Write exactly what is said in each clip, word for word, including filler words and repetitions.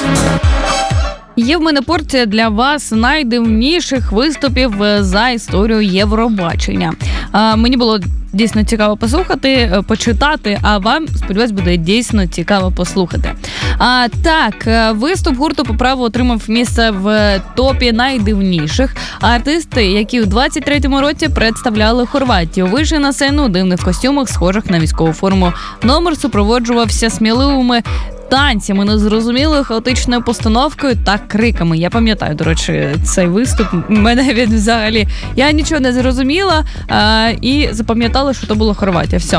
Є в мене порція для вас найдивніших виступів за історію Євробачення. А, мені було дійсно цікаво послухати, почитати, а вам, сподіваюсь, буде дійсно цікаво послухати. А, так, виступ гурту по праву отримав місце в топі найдивніших. Артисти, які в двадцять третьому році представляли Хорватію, вийшли на сцену у дивних костюмах, схожих на військову форму. Номер супроводжувався сміливими танцями, незрозумілою хаотичною постановкою та криками. Я пам'ятаю, до речі, цей виступ. Мене він взагалі... Я нічого не зрозуміла а, і запам'ятала, що то було Хорватія. Все.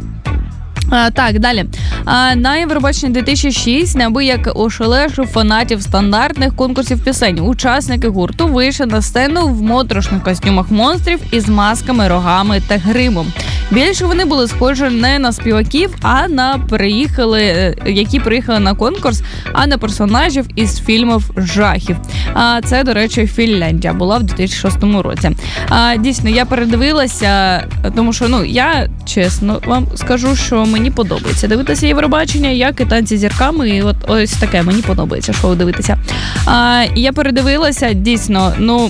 А, так, далі. А, на Євробаченні дві тисячі шостий неабияк ошелешив фанатів стандартних конкурсів пісень. Учасники гурту вийшли на сцену в моторошних костюмах монстрів із масками, рогами та гримом. Більше вони були схожі не на співаків, а на приїхали, які приїхали на конкурс, а на персонажів із фільмів жахів. А це, до речі, Фінляндія була в дві тисячі шостому році. А, дійсно, я передивилася, тому що, ну, я чесно вам скажу, що мені подобається дивитися Євробачення, як і танці з зірками, і от ось таке мені подобається шоу дивитися. А, я передивилася, дійсно, ну,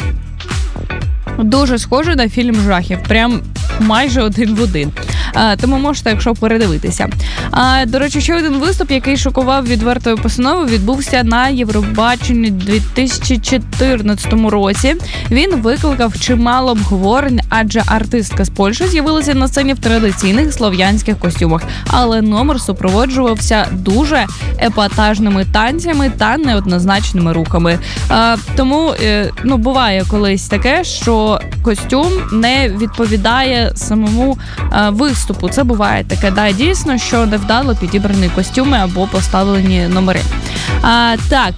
дуже схоже на фільм жахів, прям майже один в один. А, тому можете, якщо передивитися. А, до речі, ще один виступ, який шокував відвертою постановою, відбувся на Євробаченні дві тисячі чотирнадцятому році. Він викликав чимало обговорень, адже артистка з Польщі з'явилася на сцені в традиційних слов'янських костюмах, але номер супроводжувався дуже епатажними танцями та неоднозначними рухами. А, тому, ну, буває колись таке, що костюм не відповідає самому а, виступу. Це буває таке, да, дійсно, що невдало підібрані костюми або поставлені номери. А, так.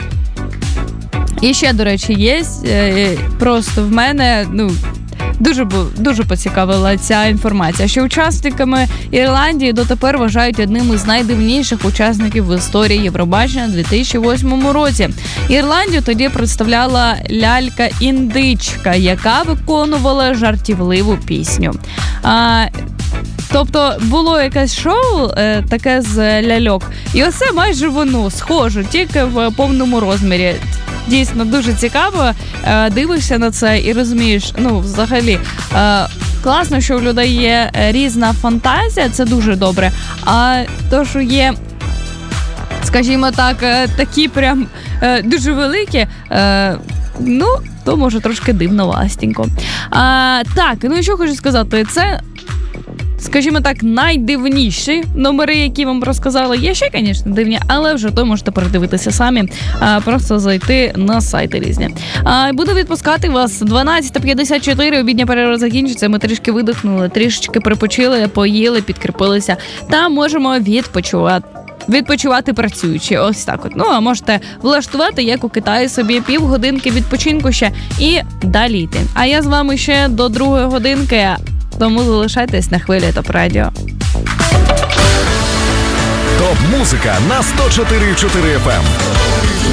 І ще, до речі, є, е, просто в мене, ну, Дуже, дуже поцікавила ця інформація, що учасниками Ірландії дотепер вважають одним із найдивніших учасників в історії Євробачення у дві тисячі восьмому році. Ірландію тоді представляла лялька-індичка, яка виконувала жартівливу пісню. А, тобто було якесь шоу е, таке з ляльок, і оце майже воно схоже, тільки в повному розмірі. Дійсно, дуже цікаво, дивишся на це і розумієш, ну, взагалі, класно, що у людей є різна фантазія, це дуже добре, а то, що є, скажімо так, такі прям дуже великі, ну, то може трошки дивно, ластенько. А, так, ну і що хочу сказати, це, скажімо так, найдивніші номери, які вам розказали. Є ще, звісно, дивні, але вже то можете передивитися самі, а, просто зайти на сайти різні. А, буду відпускати вас. дванадцята п'ятдесят чотири, обідня перерва закінчиться, ми трішки видихнули, трішечки припочили, поїли, підкріпилися та можемо відпочивати. Відпочивати працюючи, ось так от. Ну, а можете влаштувати, як у Китаї, собі півгодинки відпочинку ще і далі йти. А я з вами ще до другої годинки, тому залишайтесь на хвилі Топ Радіо. Топ-музика на сто чотири і чотири еф ем.